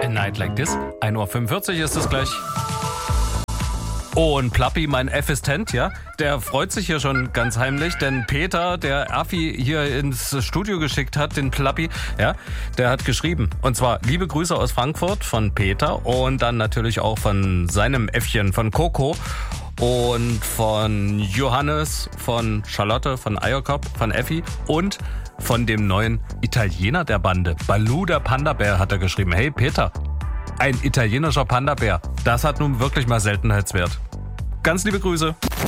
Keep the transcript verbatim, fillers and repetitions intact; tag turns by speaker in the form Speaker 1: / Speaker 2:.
Speaker 1: Night Like This. ein Uhr fünfundvierzig ist es gleich. Oh, und Plappi, mein Assistent, ja, der freut sich hier schon ganz heimlich, denn Peter, der Affi hier ins Studio geschickt hat, den Plappi, ja, der hat geschrieben. Und zwar liebe Grüße aus Frankfurt von Peter und dann natürlich auch von seinem Äffchen, von Coco und von Johannes, von Charlotte, von Eierkopf, von Effi und von dem neuen Italiener der Bande, Baloo der Panda-Bär, hat er geschrieben. Hey Peter, ein italienischer Panda-Bär, das hat nun wirklich mal Seltenheitswert. Ganz liebe Grüße.